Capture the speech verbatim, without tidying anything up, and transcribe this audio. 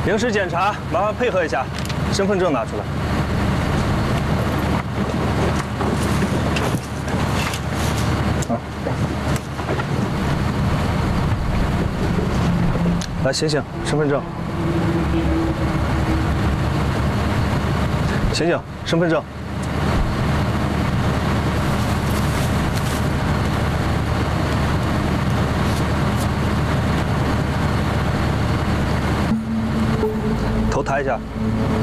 临时检查，麻烦配合一下，身份证拿出来。啊，来醒醒，身份证。醒醒，身份证。 头抬一下，